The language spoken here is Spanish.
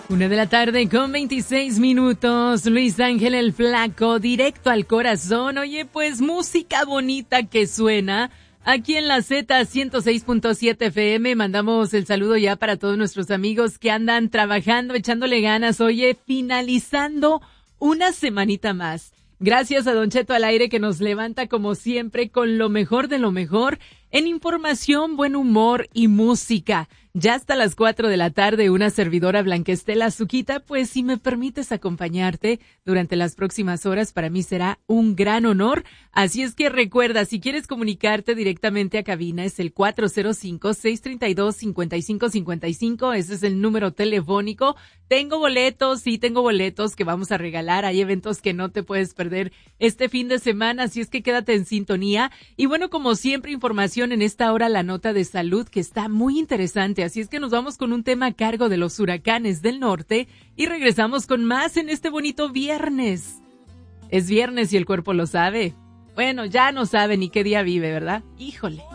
1:26 p.m. Luis Ángel el Flaco, directo al corazón. Oye, pues música bonita que suena aquí en la Z 106.7 FM. Mandamos el saludo ya para todos nuestros amigos que andan trabajando, echándole ganas. Oye, finalizando una semanita más. Gracias a Don Cheto al aire que nos levanta como siempre con lo mejor de lo mejor en información, buen humor y música. Ya hasta las 4 de la tarde, una servidora Blanca Estela Azuquita, pues si me permites acompañarte durante las próximas horas, para mí será un gran honor. Así es que recuerda, si quieres comunicarte directamente a cabina, es el 405-632-5555, ese es el número telefónico. Tengo boletos que vamos a regalar, hay eventos que no te puedes perder este fin de semana, así es que quédate en sintonía. Y bueno, como siempre, información en esta hora, la nota de salud que está muy interesante. Así es que nos vamos con un tema a cargo de los huracanes del norte y regresamos con más en este bonito viernes. Es viernes y el cuerpo lo sabe. Bueno, ya no sabe ni qué día vive, ¿verdad? Híjole.